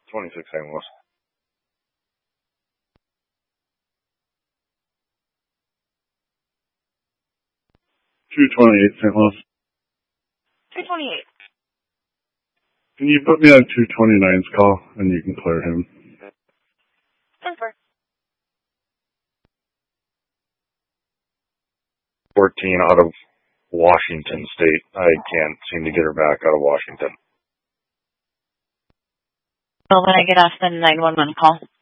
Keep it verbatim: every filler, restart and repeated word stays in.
twenty-six Saint Louis. two twenty-eight Saint Louis. two twenty-eight. Can you put me on two twenty-nine's call, and you can clear him? Transfer. fourteen out of Washington State. I can't seem to get her back out of Washington. Well, when I get off the nine one one call.